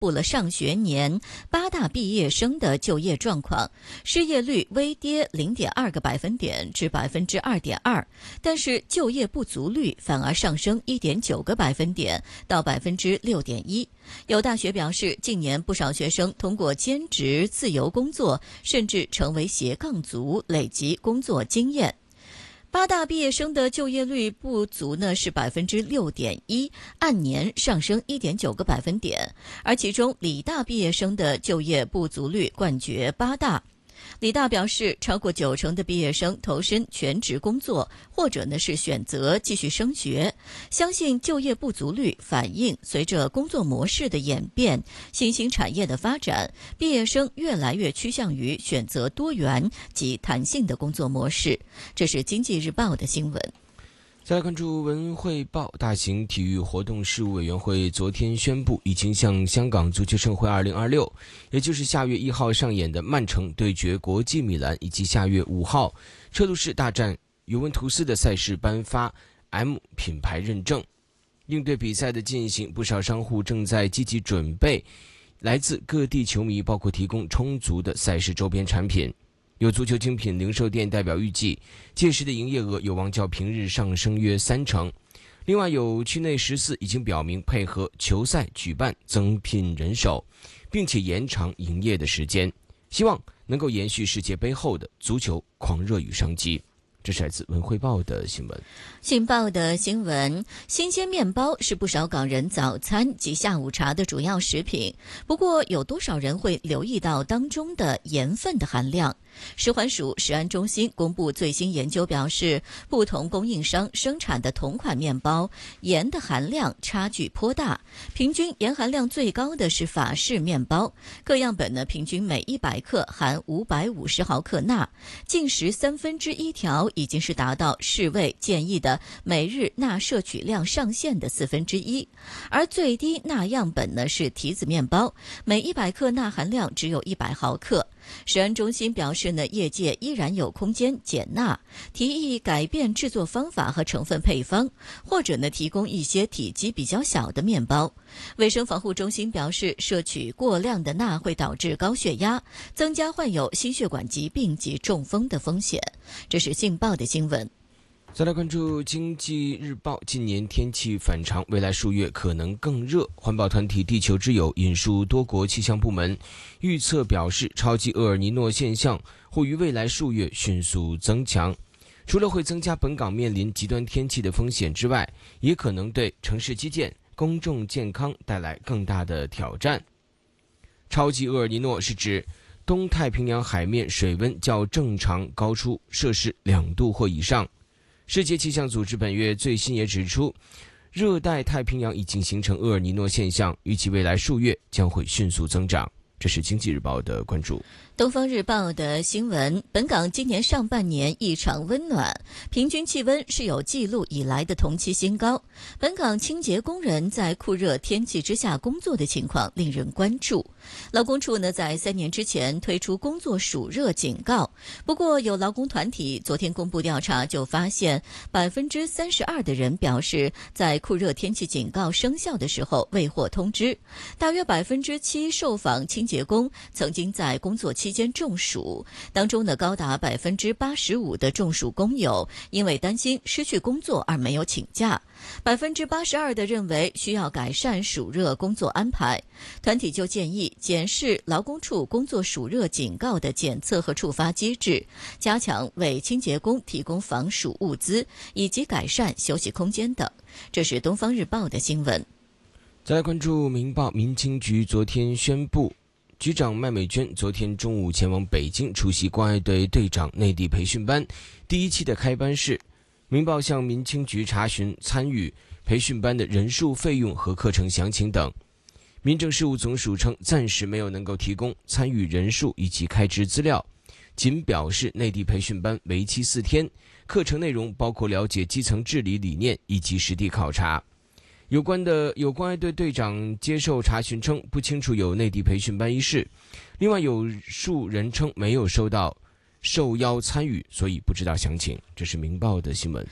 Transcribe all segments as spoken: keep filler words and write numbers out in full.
布了上学年八大毕业生的就业状况，失业率微跌零点二个百分点至百分之二点二，但是就业不足率反而上升一点九个百分点到百分之六点一。有大学表示，近年不少学生通过兼职、自由工作，甚至成为斜杠族，累积工作经验。八大毕业生的就业率不足呢是百分之六点一，按年上升一点九个百分点，而其中理大毕业生的就业不足率冠绝八大。理大表示，超过九成的毕业生投身全职工作，或者呢是选择继续升学。相信就业不足率反映随着工作模式的演变、新兴产业的发展，毕业生越来越趋向于选择多元及弹性的工作模式。这是经济日报的新闻。 再来关注文汇报，大型体育活动事务委员会昨天宣布，已经向香港足球盛会二零二六，也就是下月一号上演的曼城对决国际米兰，以及下月五号车路士大战尤文图斯的赛事颁发 M 品牌认证。应对比赛的进行，不少商户正在积极准备来自各地球迷，包括提供充足的赛事周边产品。有足球精品零售店代表预计，届时的营业额有望较平日上升约三成。另外，有区内十四已经表明配合球赛举办增聘人手，并且延长营业的时间，希望能够延续世界杯后的足球狂热与商机。这是来自文汇报的新闻。 信报的新闻，新鲜面包是不少港人早餐及下午茶的主要食品，不过有多少人会留意到当中的盐分的含量？食环署食安中心公布最新研究表示，不同供应商生产的同款面包盐的含量差距颇大，平均盐含量最高的是法式面包，各样本呢平均每一百克含五百五十毫克钠，进食三分之一条已经是达到世卫建议的每日钠摄取量上限的四分之一，而最低钠样本呢是提子面包，每一百克钠含量只有一百毫克。食安中心表示呢，业界依然有空间减钠，提议改变制作方法和成分配方，或者呢提供一些体积比较小的面包。卫生防护中心表示，摄取过量的钠会导致高血压，增加患有心血管疾病及中风的风险。这是信报的新闻。 再来关注经济日报，今年天气反常，未来数月可能更热。环保团体地球之友引述多国气象部门预测表示，超级厄尔尼诺现象会于未来数月迅速增强，除了会增加本港面临极端天气的风险之外，也可能对城市基建、公众健康带来更大的挑战。超级厄尔尼诺是指东太平洋海面水温较正常高出摄氏两度或以上。世界气象组织本月最新也指出，热带太平洋已经形成厄尔尼诺现象，预计未来数月将会迅速增长。这是经济日报的关注。 东方日报的新闻，本港今年上半年异常温暖，平均气温是有记录以来的同期新高。本港清洁工人在酷热天气之下工作的情况令人关注。劳工处呢，在三年之前推出工作暑热警告，不过有劳工团体昨天公布调查，就发现百分之三十二的人表示，在酷热天气警告生效的时候未获通知。大约百分之七受访清洁工曾经在工作期间中暑，当中呢高达百分之八十五的中暑工友因为担心失去工作而没有请假，百分之八十二的认为需要改善暑热工作安排。团体就建议检视劳工处工作暑热警告的检测和触发机制，加强为清洁工提供防暑物资，以及改善休息空间等。这是东方日报的新闻。 再来关注明报，民青局昨天宣布，局长麦美娟昨天中午前往北京出席关爱队队长内地培训班第一期的开班式。明报向民青局查询参与培训班的人数、费用和课程详情等。民政事务总署称，暂时没有能够提供参与人数以及开支资料，仅表示内地培训班为期四天，课程内容包括了解基层治理理念以及实地考察。有关的有关爱队队长接受查询称，不清楚有内地培训班一事，另外有数人称没有收到受邀参与，所以不知道详情。这是明报的新闻。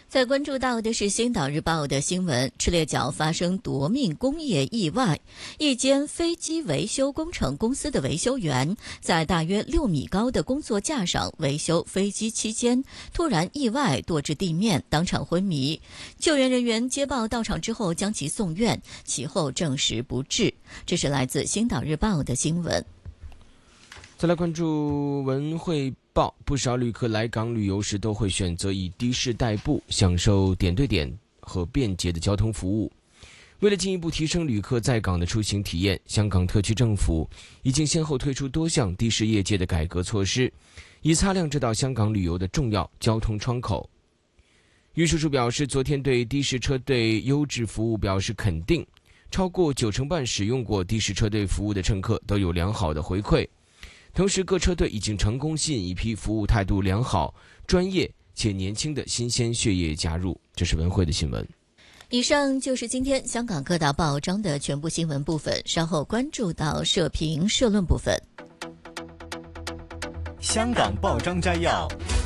再关注到的是《星岛日报》的新闻，赤鬣角发生夺命工业意外，一间飞机维修工程公司的维修员在大约六米高的工作架上维修飞机期间，突然意外堕至地面，当场昏迷。救援人员接报到场之后将其送院，其后证实不治。这是来自《星岛日报》的新闻。 再来关注文汇报，不少旅客来港旅游时都会选择以的士代步，享受点对点和便捷的交通服务。为了进一步提升旅客在港的出行体验，香港特区政府已经先后推出多项的士业界的改革措施，以擦亮这道香港旅游的重要交通窗口。运输署表示，昨天对的士车队优质服务表示肯定，超过九成半使用过的士车队服务的乘客都有良好的回馈。同时，各车队已经成功吸引一批服务态度良好、专业且年轻的新鲜血液加入。这是文汇的新闻。 以上就是今天香港各大报章的全部新闻部分，稍后关注到社评社论部分。 香港报章摘要。